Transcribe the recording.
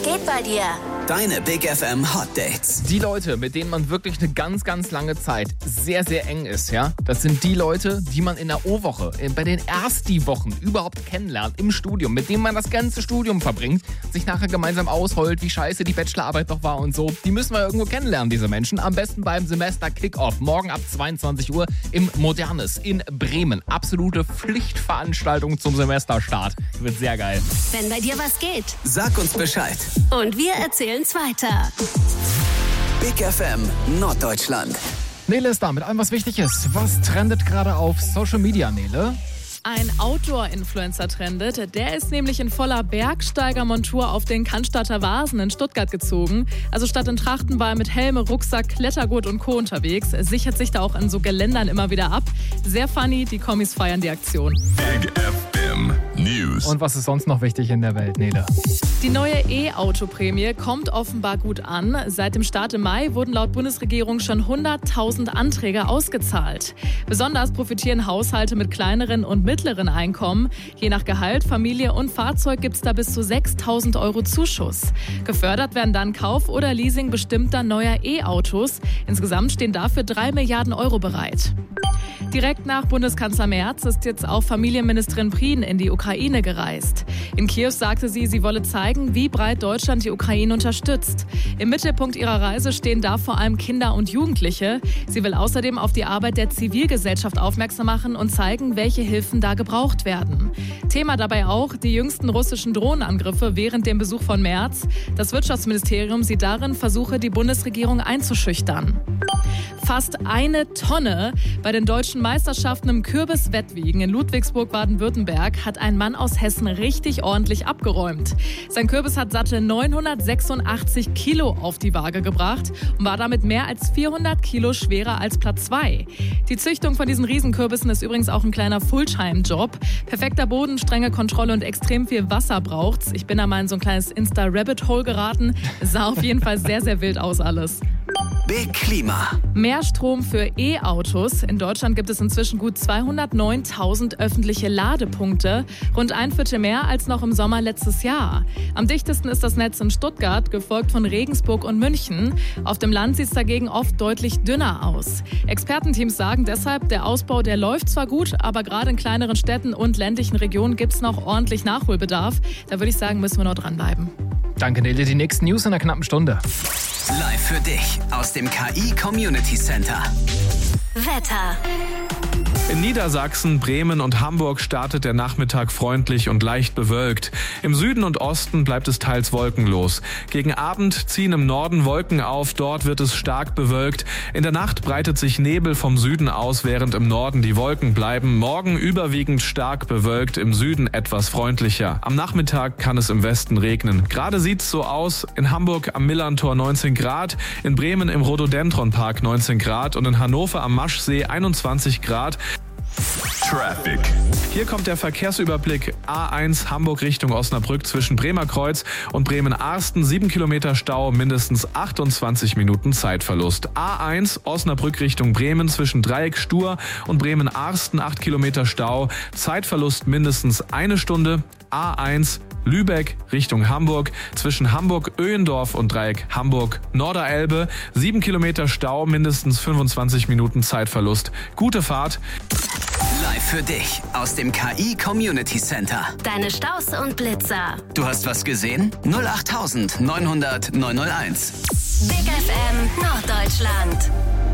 geht bei dir? Deine Big FM Hot Dates. Die Leute, mit denen man wirklich eine ganz, ganz lange Zeit sehr, sehr eng ist, ja, das sind die Leute, die man in der O-Woche, bei den Ersti-Wochen überhaupt kennenlernt, im Studium, mit denen man das ganze Studium verbringt, sich nachher gemeinsam ausheult, wie scheiße die Bachelorarbeit doch war und so. Die müssen wir irgendwo kennenlernen, diese Menschen. Am besten beim Semester-Kick-Off, morgen ab 22 Uhr im Modernes in Bremen. Absolute Pflichtveranstaltung zum Semesterstart. Wird sehr geil. Wenn bei dir was geht. Sag uns Bescheid. Und wir erzählen's weiter. Big FM Norddeutschland. Nele ist da mit allem, was wichtig ist. Was trendet gerade auf Social Media, Nele? Ein Outdoor-Influencer trendet. Der ist nämlich in voller Bergsteigermontur auf den Cannstatter Vasen in Stuttgart gezogen. Also statt in Trachten war er mit Helm, Rucksack, Klettergurt und Co. unterwegs. Er sichert sich da auch an so Geländern immer wieder ab. Sehr funny, die Kommis feiern die Aktion. Big FM News. Und was ist sonst noch wichtig in der Welt, Nele? Die neue E-Auto-Prämie kommt offenbar gut an. Seit dem Start im Mai wurden laut Bundesregierung schon 100.000 Anträge ausgezahlt. Besonders profitieren Haushalte mit kleineren und mittleren Einkommen. Je nach Gehalt, Familie und Fahrzeug gibt es da bis zu 6.000 Euro Zuschuss. Gefördert werden dann Kauf oder Leasing bestimmter neuer E-Autos. Insgesamt stehen dafür 3 Milliarden Euro bereit. Direkt nach Bundeskanzler Merz ist jetzt auch Familienministerin Prien in die Ukraine gereist. In Kiew sagte sie, sie wolle zeigen, wie breit Deutschland die Ukraine unterstützt. Im Mittelpunkt ihrer Reise stehen da vor allem Kinder und Jugendliche. Sie will außerdem auf die Arbeit der Zivilgesellschaft aufmerksam machen und zeigen, welche Hilfen da gebraucht werden. Thema dabei auch die jüngsten russischen Drohnenangriffe während dem Besuch von Merz. Das Wirtschaftsministerium sieht darin Versuche, die Bundesregierung einzuschüchtern. Fast 1 Tonne. Bei den deutschen Meisterschaften im Kürbiswettwiegen in Ludwigsburg, Baden-Württemberg, hat ein Mann aus Hessen richtig ordentlich abgeräumt. Sein Kürbis hat satte 986 Kilo auf die Waage gebracht und war damit mehr als 400 Kilo schwerer als Platz 2. Die Züchtung von diesen Riesenkürbissen ist übrigens auch ein kleiner Fulltime-Job. Perfekter Boden, strenge Kontrolle und extrem viel Wasser braucht's. Ich bin da mal in so ein kleines Insta-Rabbit-Hole geraten. Es sah auf jeden Fall sehr, sehr wild aus alles. Big Klima. Mehr Strom für E-Autos. In Deutschland gibt es inzwischen gut 209.000 öffentliche Ladepunkte. Rund 1/4 mehr als noch im Sommer letztes Jahr. Am dichtesten ist das Netz in Stuttgart, gefolgt von Regensburg und München. Auf dem Land sieht es dagegen oft deutlich dünner aus. Expertenteams sagen deshalb, der Ausbau, der läuft zwar gut, aber gerade in kleineren Städten und ländlichen Regionen gibt es noch ordentlich Nachholbedarf. Da würde ich sagen, müssen wir noch dranbleiben. Danke, Nele. Die nächsten News in einer knappen Stunde. Live für dich aus dem KI Community Center. Wetter. In Niedersachsen, Bremen und Hamburg startet der Nachmittag freundlich und leicht bewölkt. Im Süden und Osten bleibt es teils wolkenlos. Gegen Abend ziehen im Norden Wolken auf, dort wird es stark bewölkt. In der Nacht breitet sich Nebel vom Süden aus, während im Norden die Wolken bleiben. Morgen überwiegend stark bewölkt, im Süden etwas freundlicher. Am Nachmittag kann es im Westen regnen. Gerade sieht es so aus, in Hamburg am Millantor 19 Grad, in Bremen im Rhododendronpark 19 Grad und in Hannover am Maschsee 21 Grad. Traffic. Hier kommt der Verkehrsüberblick. A1 Hamburg Richtung Osnabrück zwischen Bremerkreuz und Bremen-Arsten. 7 Kilometer Stau, mindestens 28 Minuten Zeitverlust. A1 Osnabrück Richtung Bremen zwischen Dreieck Stur und Bremen-Arsten. 8 Kilometer Stau, Zeitverlust mindestens 1 Stunde. A1 Lübeck Richtung Hamburg zwischen Hamburg-Öhendorf und Dreieck Hamburg-Norderelbe. 7 Kilometer Stau, mindestens 25 Minuten Zeitverlust. Gute Fahrt. Live für dich aus dem KI Community Center. Deine Staus und Blitzer. Du hast was gesehen? 08900 901. Big FM Norddeutschland.